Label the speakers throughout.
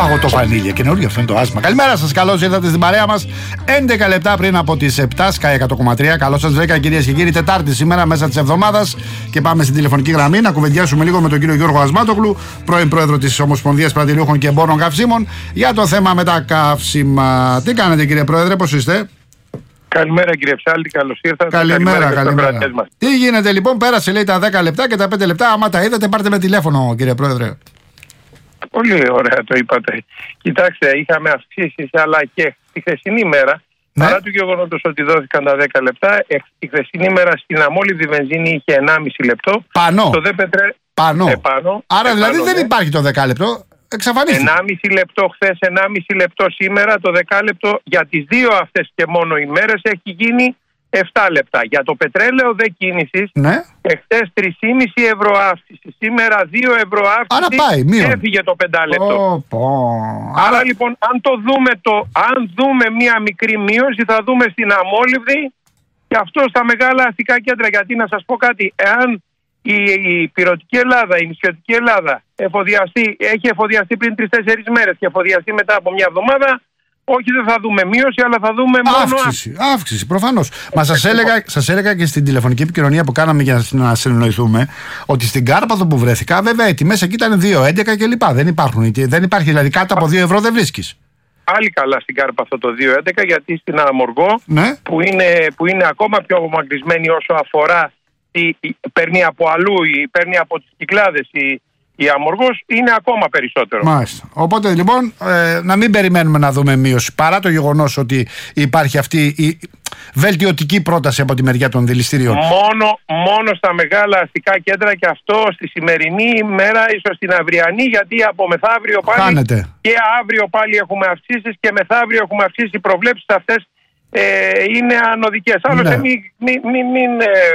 Speaker 1: παγωτό βανίλια. Καινούργιο αυτό είναι το άσμα. Καλημέρα σας, καλώς ήρθατε στην παρέα μας. 11 λεπτά πριν από τις 7, Sky 100,3. Καλώς σας βρήκα, κυρίες και κύριοι. Τετάρτη σήμερα, μέσα της εβδομάδας. Και πάμε στην τηλεφωνική γραμμή να κουβεντιάσουμε λίγο με τον κύριο Γιώργο Ασμάτογλου, πρώην πρόεδρο της Ομοσπονδίας Πρατηριούχων και Εμπόρων Καυσίμων, για το θέμα με τα καύσιμα. Τι κάνετε, κύριε Πρόεδρε, πώς είστε?
Speaker 2: Καλημέρα, κύριε Ψάλτη, καλώς ήρθατε.
Speaker 1: Καλημέρα. Τι γίνεται λοιπόν, πέρασε λέει τα 10 λεπτά και τα 5 λεπτά. Άμα τα είδατε, πάρτε με τηλέφωνο, κύριε Πρόεδρε.
Speaker 2: Πολύ ωραία το είπατε. Κοιτάξτε, είχαμε αυξήσεις, αλλά και τη χθεσινή μέρα,
Speaker 1: ναι.
Speaker 2: Παρά του γεγονότος ότι δόθηκαν τα 10 λεπτά, τη χθεσινή μέρα στην αμόλυβδη βενζίνη είχε 1,5 λεπτό.
Speaker 1: Πανώ.
Speaker 2: Το
Speaker 1: Πάνω. Άρα δηλαδή δεν υπάρχει το 10 λεπτό.
Speaker 2: 1,5 λεπτό χθες, 1,5 λεπτό σήμερα. Το 10 λεπτό για τις δύο αυτές και μόνο ημέρες έχει γίνει 7 λεπτά. Για το πετρέλαιο δε κίνησης,
Speaker 1: ναι.
Speaker 2: Εχθές 3,5 ευρώ αύξηση. Σήμερα 2 ευρώ αύξηση.
Speaker 1: Άρα πάει,
Speaker 2: έφυγε το 5 λεπτό. Άρα λοιπόν, αν δούμε μία μικρή μείωση, θα δούμε στην αμόλυβδη και αυτό στα μεγάλα αστικά κέντρα. Γιατί να σας πω κάτι, εάν η πυρωτική Ελλάδα, η νησιωτική Ελλάδα έχει εφοδιαστεί πριν 3-4 μέρες και εφοδιαστεί μετά από μια εβδομάδα, όχι, δεν θα δούμε μείωση, αλλά θα δούμε μόνο
Speaker 1: αύξηση, προφανώς. Μα σας έλεγα και στην τηλεφωνική επικοινωνία που κάναμε για να συνεννοηθούμε, ότι στην Κάρπαθο που βρέθηκα, βέβαια οι τιμές εκεί ήταν 2,11 και λοιπά. Δεν υπάρχει δηλαδή κάτω από 2 ευρώ δεν βρίσκεις.
Speaker 2: Πάλι καλά στην Κάρπαθο το 2,11, γιατί στην Αμοργό,
Speaker 1: ναι.
Speaker 2: που είναι ακόμα πιο απομακρυσμένη όσο αφορά, παίρνει από αλλού, παίρνει από τις Κυκλάδες η Αμοργός, είναι ακόμα περισσότερο.
Speaker 1: Μάλιστα. Οπότε λοιπόν να μην περιμένουμε να δούμε μείωση, παρά το γεγονός ότι υπάρχει αυτή η βελτιωτική πρόταση από τη μεριά των δηληστηρίων.
Speaker 2: Μόνο στα μεγάλα αστικά κέντρα, και αυτό στη σημερινή ημέρα, ίσως την αυριανή, γιατί από μεθαύριο πάλι
Speaker 1: χάνεται. Και
Speaker 2: αύριο πάλι έχουμε αυξήσεις και μεθαύριο έχουμε αυξήσεις. Οι προβλέψεις αυτές είναι ανωδικές. Άλλωστε μην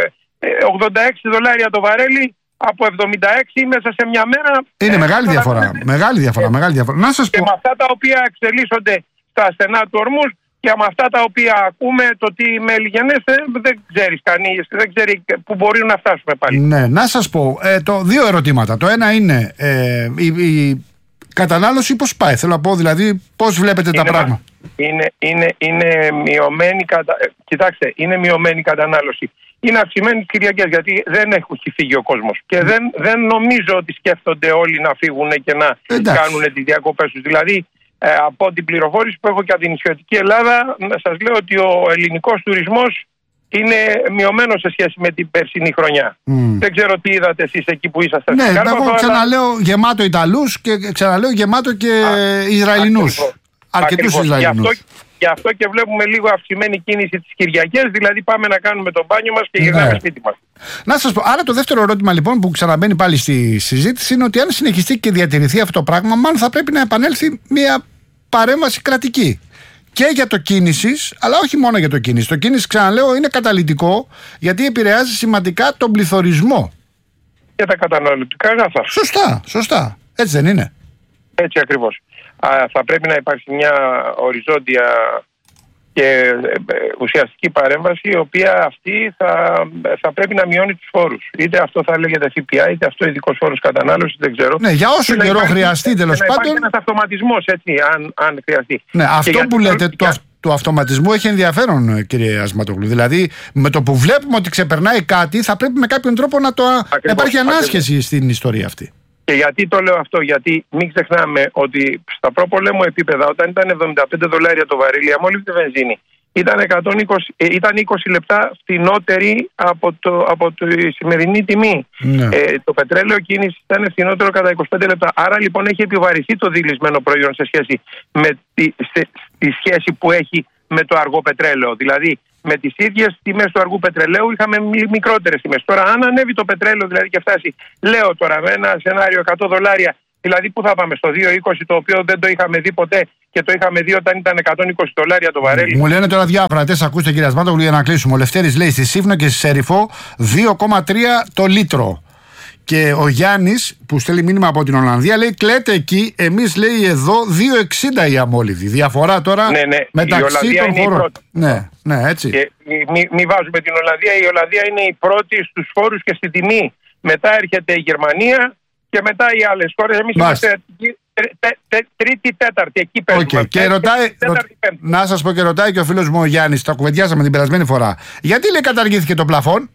Speaker 2: 86 δολάρια το βαρέλι από 76 μέσα σε μια μέρα.
Speaker 1: Είναι μεγάλη διαφορά. Μεγάλη διαφορά. Να σας
Speaker 2: και
Speaker 1: πω.
Speaker 2: με αυτά τα οποία εξελίσσονται στα στενά του ορμούς και με αυτά τα οποία ακούμε, το τι μελιγενέστε, δεν ξέρεις κανείς, δεν ξέρει που μπορεί να φτάσουμε πάλι.
Speaker 1: Ναι, να σας πω δύο ερωτήματα. Το ένα είναι η κατανάλωση πώς πάει. Θέλω να πω δηλαδή πώς βλέπετε τα πράγματα.
Speaker 2: Είναι μειωμένη Κοιτάξτε, είναι μειωμένη κατανάλωση. Είναι αυξημένη τις Κυριακές, γιατί δεν έχει φύγει ο κόσμος. Και δεν νομίζω ότι σκέφτονται όλοι να φύγουν και να κάνουν τις διακοπές τους. Δηλαδή, από την πληροφόρηση που έχω και από την νησιωτική Ελλάδα, σας λέω ότι ο ελληνικός τουρισμός είναι μειωμένο σε σχέση με την περσινή χρονιά. Δεν ξέρω τι είδατε εσείς εκεί που ήσασταν.
Speaker 1: Ναι, εγώ ξαναλέω γεμάτο Ιταλούς και ξαναλέω γεμάτο και Ισραηλινούς. Αρκετούς Ισραηλινούς.
Speaker 2: Γι' αυτό και βλέπουμε λίγο αυξημένη κίνηση τις Κυριακές, δηλαδή πάμε να κάνουμε το μπάνιο μας και γυρνάμε σπίτι μας.
Speaker 1: Να σας πω, άρα το δεύτερο ερώτημα λοιπόν που ξαναμπαίνει πάλι στη συζήτηση είναι ότι αν συνεχιστεί και διατηρηθεί αυτό το πράγμα, μάλλον θα πρέπει να επανέλθει μια παρέμβαση κρατική. Και για το κίνησης, αλλά όχι μόνο για το κίνηση. Το κίνηση, ξαναλέω, είναι καταλυτικό, γιατί επηρεάζει σημαντικά τον πληθωρισμό.
Speaker 2: Και τα καταναλωτικά αγαθά.
Speaker 1: Σωστά. Έτσι δεν είναι?
Speaker 2: Έτσι ακριβώς. Θα πρέπει να υπάρξει μια οριζόντια και ουσιαστική παρέμβαση, η οποία αυτή θα πρέπει να μειώνει τους φόρους. Είτε αυτό θα λέγεται ΦΠΑ, είτε αυτό ειδικός φόρος κατανάλωσης, δεν ξέρω.
Speaker 1: Ναι, για όσο καιρό χρειαστεί, τέλος πάντων.
Speaker 2: Υπάρχει ένας αυτοματισμός, έτσι, αν χρειαστεί.
Speaker 1: Ναι, αυτό που λέτε, του αυτοματισμού έχει ενδιαφέρον, κύριε Ασματογλου. Δηλαδή, με το που βλέπουμε ότι ξεπερνάει κάτι, θα πρέπει με κάποιον τρόπο να υπάρχει ανάσχεση στην ιστορία αυτή.
Speaker 2: Και γιατί το λέω αυτό? Γιατί μην ξεχνάμε ότι στα προπολέμου επίπεδα, όταν ήταν 75 δολάρια το βαρύλι, η αμόλυβδη βενζίνη ήταν 20 λεπτά φθηνότερη από τη σημερινή τιμή. Ναι. Το πετρέλαιο κίνηση ήταν φθηνότερο κατά 25 λεπτά. Άρα λοιπόν έχει επιβαρυνθεί το δειλισμένο προϊόν σε σχέση με τη σχέση που έχει με το αργό πετρέλαιο. Δηλαδή, με τις ίδιες τιμές του αργού πετρελαίου είχαμε μικρότερες τιμές. Τώρα, αν ανέβει το πετρέλαιο δηλαδή και φτάσει, λέω τώρα με ένα σενάριο 100 δολάρια, δηλαδή πού θα πάμε, στο 2,20, το οποίο δεν το είχαμε δει ποτέ και το είχαμε δει όταν ήταν 120 δολάρια το βαρέλι.
Speaker 1: Μου λένε τώρα διάφορα, ακούστε κύριε Ασμάτογλου, για να κλείσουμε. Ο Λευτέρης λέει στη Σύφνο και στη Σεριφό 2,3 το λίτρο. Και ο Γιάννης που στέλνει μήνυμα από την Ολλανδία λέει κλαίτε εκεί, εμείς λέει εδώ 2,60 η αμόλυβδη. Διαφορά τώρα μεταξύ των χωρών. Ναι, έτσι.
Speaker 2: Και μη βάζουμε την Ολλανδία. Η Ολλανδία είναι η πρώτη στους φόρους και στη τιμή. Μετά έρχεται η Γερμανία και μετά οι άλλες χώρες. Εμείς είμαστε Τρίτη, Τέταρτη, εκεί παίζουμε.
Speaker 1: Και ρωτάει, να σας πω, και ρωτάει και ο φίλος μου ο Γιάννης, το κουβεντιάσαμε την περασμένη φορά. Γιατί λέει καταργήθηκε το πλαφόν?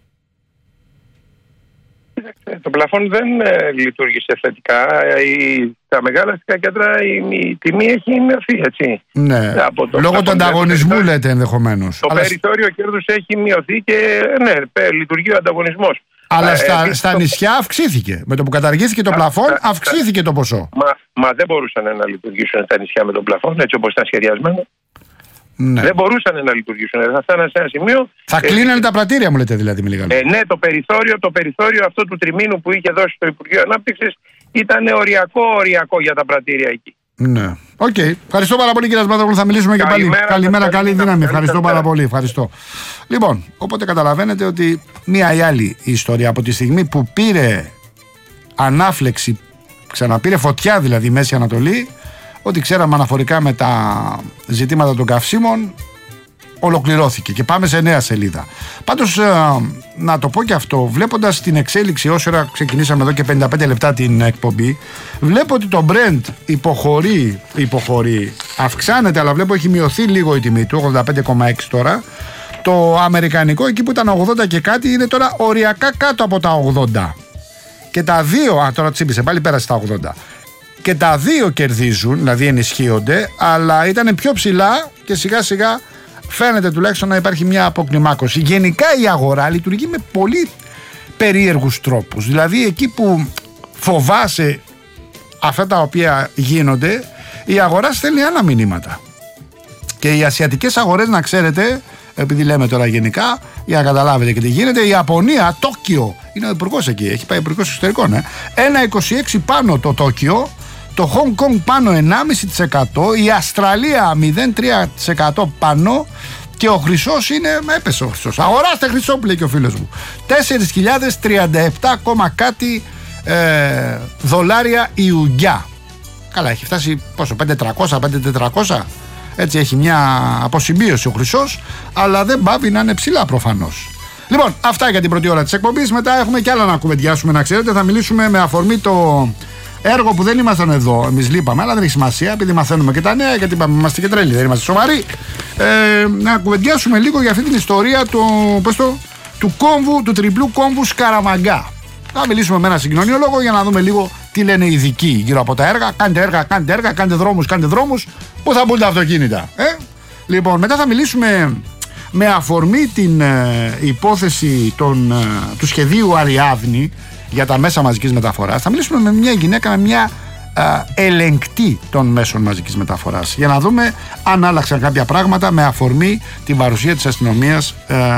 Speaker 2: Το πλαφόν δεν λειτουργήσε θετικά. Τα μεγάλα αστικά κέντρα η τιμή έχει μειωθεί, έτσι.
Speaker 1: Ναι, λόγω του ανταγωνισμού λέτε ενδεχομένως.
Speaker 2: Το περιθώριο κέρδους έχει μειωθεί και λειτουργεί ο ανταγωνισμός.
Speaker 1: Αλλά στα νησιά αυξήθηκε. Με το που καταργήθηκε το πλαφόν, αυξήθηκε το ποσό.
Speaker 2: Μα δεν μπορούσαν να λειτουργήσουν τα νησιά με τον πλαφόν, έτσι όπως ήταν σχεδιασμένο. Ναι. Δεν μπορούσαν να λειτουργήσουν. Θα φτάναν σε ένα σημείο.
Speaker 1: Θα κλείνανε τα πρατήρια, μου λέτε δηλαδή, με λίγα λόγια.
Speaker 2: Ναι, το περιθώριο αυτό του τριμήνου που είχε δώσει το Υπουργείο Ανάπτυξης ήταν οριακό για τα πρατήρια εκεί.
Speaker 1: Ναι. Οκ. Ευχαριστώ πάρα πολύ, κύριε Ασματόπουλο. Θα μιλήσουμε και πάλι. Καλημέρα, καλή δύναμη. Ευχαριστώ πάρα πολύ. Ευχαριστώ. Λοιπόν, οπότε καταλαβαίνετε ότι μία ή άλλη ιστορία από τη στιγμή που πήρε ανάφλεξη, ξαναπήρε φωτιά δηλαδή η Μέση Ανατολή, ό,τι ξέραμε αναφορικά με τα ζητήματα των καυσίμων ολοκληρώθηκε και πάμε σε νέα σελίδα. Πάντως να το πω και αυτό, βλέποντας την εξέλιξη όσο ώρα ξεκινήσαμε εδώ και 55 λεπτά την εκπομπή, βλέπω ότι το Brent υποχωρεί, αυξάνεται, αλλά βλέπω έχει μειωθεί λίγο η τιμή του, 85,6 τώρα. Το αμερικανικό εκεί που ήταν 80 και κάτι είναι τώρα οριακά κάτω από τα 80. Και τα δύο, τώρα τσίπησε πάλι, πέρασε τα 80. Και τα δύο κερδίζουν, δηλαδή ενισχύονται, αλλά ήταν πιο ψηλά και σιγά σιγά φαίνεται τουλάχιστον να υπάρχει μια αποκλιμάκωση. Γενικά η αγορά λειτουργεί με πολύ περίεργους τρόπους. Δηλαδή εκεί που φοβάσαι αυτά τα οποία γίνονται, η αγορά στέλνει άλλα μηνύματα. Και οι ασιατικές αγορές, να ξέρετε, επειδή λέμε τώρα γενικά, για να καταλάβετε και τι γίνεται, η Ιαπωνία, Τόκιο, είναι ο υπουργός εκεί, έχει πάει υπουργός εξωτερικών, 1,26 πάνω το Τόκιο, το Χονγκ Κονγκ πάνω 1,5%, η Αυστραλία 0,3% πάνω και ο χρυσός έπεσε ο χρυσός. Αγοράστε χρυσό που λέει και ο φίλος μου. 4.037 κάτι δολάρια η ουγγιά. Καλά, έχει φτάσει πόσο, 5.400. Έτσι έχει μια αποσυμπίωση ο χρυσός, αλλά δεν πάβει να είναι ψηλά προφανώς. Λοιπόν, αυτά για την πρώτη ώρα της εκπομπής. Μετά έχουμε κι άλλα να κουβεντιάσουμε, να ξέρετε. Θα μιλήσουμε με αφορμή το έργο που δεν ήμασταν εδώ. Εμείς λείπαμε, αλλά δεν έχει σημασία, επειδή μαθαίνουμε και τα νέα, γιατί είπαμε είμαστε και τρέλοι, δεν είμαστε σοβαροί. Να κουβεντιάσουμε λίγο για αυτή την ιστορία του κόμβου, του τριπλού κόμβου Σκαραμαγκά. Θα μιλήσουμε με έναν συγκοινωνιολόγο για να δούμε λίγο τι λένε οι ειδικοί γύρω από τα έργα. Κάντε έργα, κάντε δρόμους. Πού θα μπουν τα αυτοκίνητα. Λοιπόν, μετά θα μιλήσουμε με αφορμή την υπόθεση του σχεδίου Αριάδνη για τα μέσα μαζικής μεταφοράς. Θα μιλήσουμε με μια γυναίκα, με μια ελεγκτή των μέσων μαζικής μεταφοράς, για να δούμε αν άλλαξαν κάποια πράγματα με αφορμή την παρουσία της αστυνομίας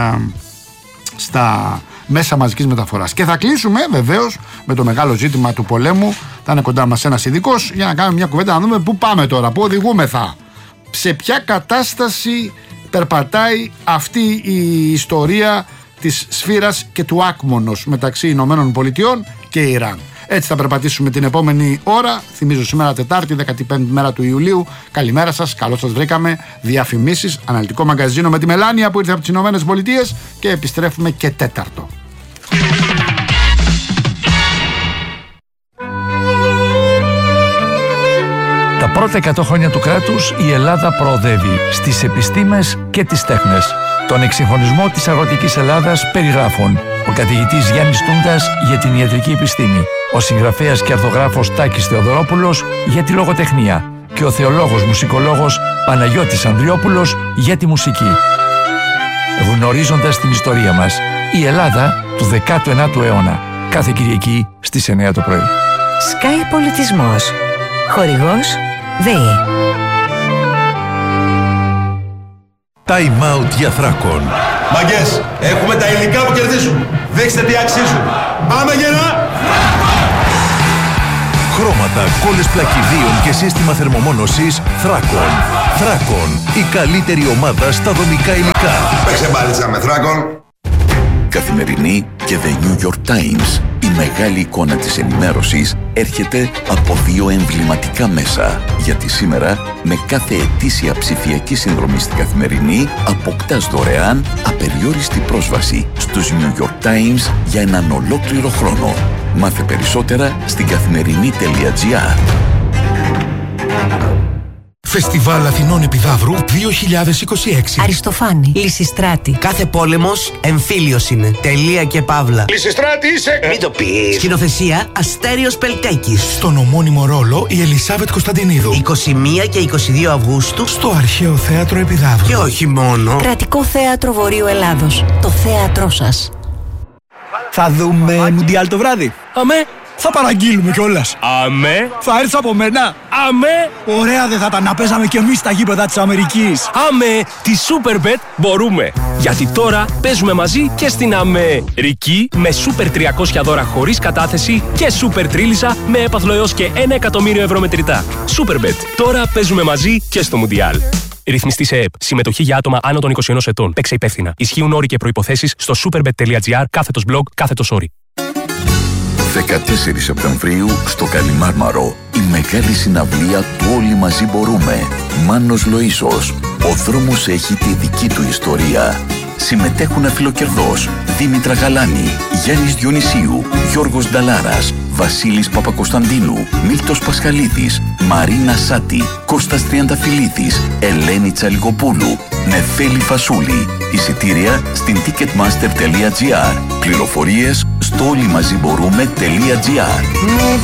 Speaker 1: στα μέσα μαζικής μεταφοράς. Και θα κλείσουμε βεβαίως με το μεγάλο ζήτημα του πολέμου. Θα είναι κοντά μας ένας ειδικός για να κάνουμε μια κουβέντα, να δούμε πού πάμε τώρα, πού οδηγούμεθα, σε ποια κατάσταση περπατάει αυτή η ιστορία της σφύρας και του άκμονος μεταξύ Ηνωμένων Πολιτειών και Ιράν. Έτσι θα περπατήσουμε την επόμενη ώρα. Θυμίζω σήμερα Τετάρτη, 15η μέρα του Ιουλίου. Καλημέρα σας, καλώς σας βρήκαμε. Διαφημίσεις, αναλυτικό μαγκαζίνο με τη Μελάνια που ήρθε από τις Ηνωμένες Πολιτείες και επιστρέφουμε και τέταρτο.
Speaker 3: Τα πρώτα 100 χρόνια του κράτους η Ελλάδα προοδεύει στις επιστήμες και τις τέχνες. Τον εξυγχρονισμό της αγροτικής Ελλάδας περιγράφουν ο καθηγητής Γιάννης Τούντας για την ιατρική επιστήμη, ο συγγραφέας και αρθογράφος Τάκης Θεοδωρόπουλος για τη λογοτεχνία και ο θεολόγος μουσικολόγος Παναγιώτης Ανδριόπουλος για τη μουσική. Γνωρίζοντας την ιστορία μας, η Ελλάδα του 19ου αιώνα. Κάθε Κυριακή στις 9 το πρωί.
Speaker 4: Sky Πολιτισμός. Χορηγός ΔΕΗ.
Speaker 5: Time out για Θράκον.
Speaker 6: Μαγκές, έχουμε τα υλικά που κερδίζουν. Δείξτε τι αξίζουν. Πάμε γερά!
Speaker 5: Χρώματα, κόλλες πλακιδίων και σύστημα θερμομόνωσης Θράκον. Θράκον, η καλύτερη ομάδα στα δομικά υλικά.
Speaker 6: Παίξε μπάλιτσα με Θράκον.
Speaker 7: Καθημερινή και The New York Times. Η μεγάλη εικόνα της ενημέρωσης έρχεται από δύο εμβληματικά μέσα. Γιατί σήμερα, με κάθε ετήσια ψηφιακή συνδρομή στην Καθημερινή, αποκτάς δωρεάν απεριόριστη πρόσβαση στους New York Times για έναν ολόκληρο χρόνο. Μάθε περισσότερα στην καθημερινή.gr.
Speaker 8: Φεστιβάλ Αθηνών Επιδαύρου 2026.
Speaker 4: Αριστοφάνη, Λυσιστράτη.
Speaker 9: Κάθε πόλεμος εμφύλιος είναι. Τελεία και παύλα.
Speaker 6: Λυσιστράτη είσαι!
Speaker 9: Μην το πεις. Σκηνοθεσία Αστέριος Πελτέκης.
Speaker 8: Στον ομώνυμο ρόλο η Ελισάβετ Κωνσταντινίδου.
Speaker 9: 21 και 22 Αυγούστου
Speaker 8: Στο Αρχαίο Θέατρο Επιδαύρου.
Speaker 9: και όχι μόνο.
Speaker 4: Κρατικό Θέατρο Βορείου Ελλάδος. Το θέατρό σας.
Speaker 10: Θα δούμε Μουντιάλ το βράδυ. Αμέ. Θα παραγγείλουμε κιόλας.
Speaker 11: Αμέ.
Speaker 10: Θα έρθεις από μένα.
Speaker 11: Αμέ.
Speaker 10: Ωραία δεν θα ήταν να παίζαμε κι εμείς στα γήπεδα της Αμερικής.
Speaker 11: Αμέ. Τη Superbet μπορούμε. Γιατί τώρα παίζουμε μαζί και στην Αμερική με Super 300 δώρα χωρίς κατάθεση και Super Τρίλισσα με έπαθλο έως και 1 εκατομμύριο ευρώ μετρητά. Superbet. Τώρα παίζουμε μαζί και στο Μουντιάλ. Ρυθμιστή σε ΕΠ. Συμμετοχή για άτομα άνω των 21 ετών. Παίξε υπεύθυνα. Ισχύουν όροι και προϋποθέσεις στο superbet.gr/blog/όροι.
Speaker 7: 14 Σεπτεμβρίου στο Καλιμάρμαρο. Η μεγάλη συναυλία του Όλοι Μαζί Μπορούμε. Μάνος Λοΐσος. Ο δρόμος έχει τη δική του ιστορία. Συμμετέχουν Αφιλοκερδός, Δήμητρα Γαλάνη, Γιάννης Διονυσίου, Γιώργος Νταλάρας, Βασίλης Παπακοσταντίνου, Μίλτος Πασχαλίδης, Μαρίνα Σάτη, Κώστας Τριανταφυλλίδης, Ελένη Τσαλικοπούλου, Νεφέλη Φασούλη. Εισιτήρια στην ticketmaster.gr. Πληροφορίες στο όλοιμαζιμπορούμε.gr.